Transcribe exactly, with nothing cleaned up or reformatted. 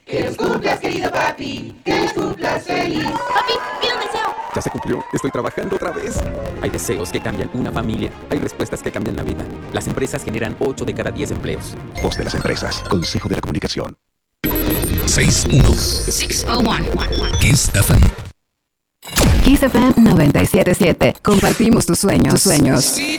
Que los cumplas, querido papi, que los cumplas feliz. Papi, pido un deseo. Ya se cumplió, estoy trabajando otra vez. Hay deseos que cambian una familia, hay respuestas que cambian la vida. Las empresas generan ocho de cada diez empleos. Voz de las empresas, Consejo de la Comunicación. seis uno seis cero uno. Kiss F M. Kiss F M noventa y siete punto siete. Compartimos tus sueños. Tus sueños.